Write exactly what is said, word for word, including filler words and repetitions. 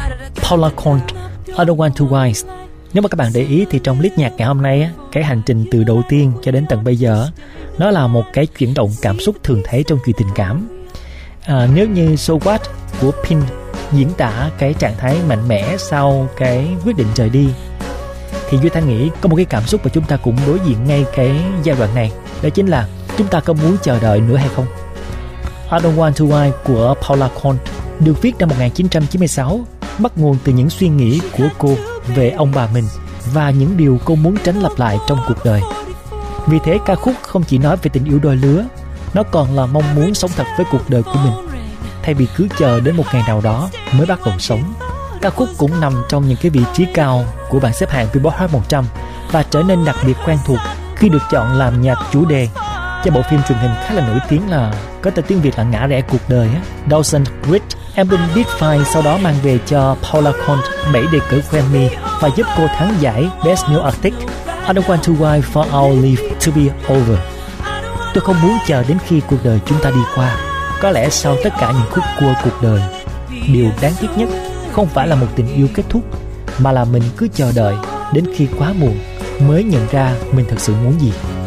Paula Cont, I don't want to wise. Nếu mà các bạn để ý thì trong list nhạc ngày hôm nay á, cái hành trình từ đầu tiên cho đến tận bây giờ, nó là một cái chuyển động cảm xúc thường thấy trong chuyện tình cảm. À, nếu như So What của Pink diễn tả cái trạng thái mạnh mẽ sau cái quyết định rời đi, thì Duy Thanh nghĩ có một cái cảm xúc mà chúng ta cũng đối diện ngay cái giai đoạn này, đó chính là chúng ta có muốn chờ đợi nữa hay không. I don't want to wait của Paula Cont được viết năm một nghìn chín trăm chín mươi sáu, bắt nguồn từ những suy nghĩ của cô về ông bà mình và những điều cô muốn tránh lặp lại trong cuộc đời. Vì thế ca khúc không chỉ nói về tình yêu đôi lứa, nó còn là mong muốn sống thật với cuộc đời của mình, thay vì cứ chờ đến một ngày nào đó mới bắt đầu sống. Ca khúc cũng nằm trong những cái vị trí cao của bảng xếp hạng Billboard Hot một trăm và trở nên đặc biệt quen thuộc khi được chọn làm nhạc chủ đề cho bộ phim truyền hình khá là nổi tiếng là có tên tiếng Việt là Ngã Rẽ Cuộc Đời á, Dawson's Creek. Album Big Five sau đó mang về cho Paula Cont bảy đề cử Grammy và giúp cô thắng giải Best New Artist. I don't want to wait for our life to be over. Tôi không muốn chờ đến khi cuộc đời chúng ta đi qua. Có lẽ sau tất cả những khúc cua cuộc đời, điều đáng tiếc nhất không phải là một tình yêu kết thúc, mà là mình cứ chờ đợi đến khi quá muộn mới nhận ra mình thật sự muốn gì.